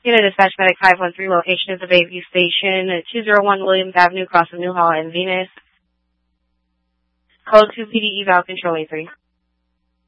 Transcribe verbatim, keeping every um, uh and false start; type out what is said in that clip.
Unit Dispatch Medic five one three, location is the Bayview Station, two oh one Williams Avenue, across from Newhall and Venus. Code two P D eval control A three.